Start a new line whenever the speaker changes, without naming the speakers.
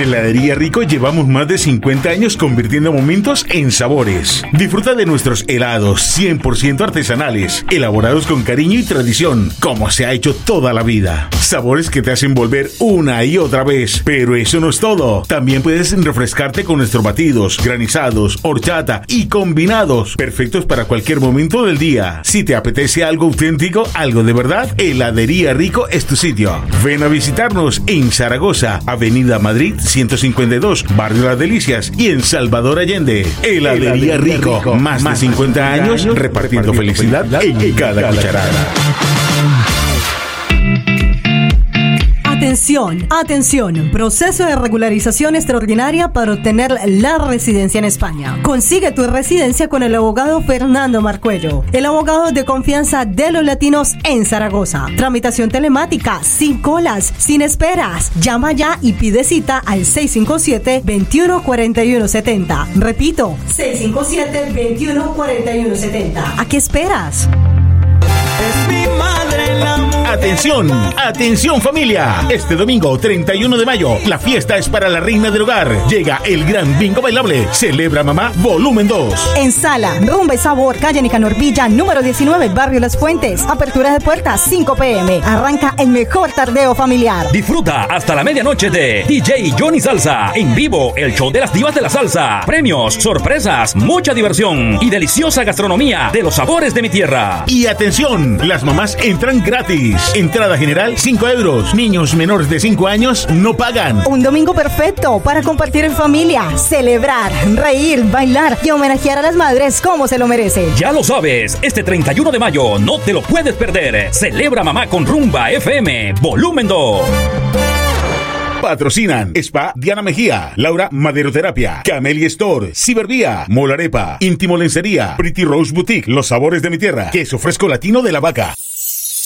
Heladería Rico llevamos más de 50 años convirtiendo momentos en sabores. Disfruta de nuestros helados 100% artesanales, elaborados con cariño y tradición, como se ha hecho toda la vida. Sabores que te hacen volver una y otra vez. Pero eso no es todo. También puedes refrescarte con nuestros batidos, granizados, horchata y combinados, perfectos para cualquier momento del día. Si te apetece algo auténtico, algo de verdad, Heladería Rico es tu sitio. Ven a visitarnos en Zaragoza, Avenida Madrid 152, Barrio Las Delicias, y en Salvador Allende. Heladería Rico, más de 50 años repartiendo felicidad en cada cucharada.
Atención, atención, proceso de regularización extraordinaria para obtener la residencia en España. Consigue tu residencia con el abogado Fernando Marcuello, el abogado de confianza de los latinos en Zaragoza. Tramitación telemática, sin colas, sin esperas. Llama ya y pide cita al 657-214170. Repito, 657-214170. ¿A qué esperas?
Es mi madre la mujer.
Atención, atención familia. Este domingo 31 de mayo, la fiesta es para la reina del hogar. Llega el gran bingo bailable. Celebra Mamá Volumen 2.
En Sala, Rumba y Sabor, calle Nicanor Villa, número 19, Barrio Las Fuentes. Apertura de puertas 5 p.m. Arranca el mejor tardeo familiar.
Disfruta hasta la medianoche de DJ Johnny Salsa. En vivo, el show de las divas de la salsa. Premios, sorpresas, mucha diversión y deliciosa gastronomía de los sabores de mi tierra.
Y atención, las mamás entran gratis. Entrada general 5 euros. Niños menores de 5 años no pagan.
Un domingo perfecto para compartir en familia, celebrar, reír, bailar y homenajear a las madres como se lo merece.
Ya lo sabes, este 31 de mayo no te lo puedes perder. Celebra Mamá con Rumba FM Volumen 2.
Patrocinan Spa Diana Mejía, Laura Maderoterapia, Camellia Store, Cibervía, Molarepa, Íntimo Lencería, Pretty Rose Boutique, Los Sabores de mi Tierra, Queso Fresco Latino de la Vaca.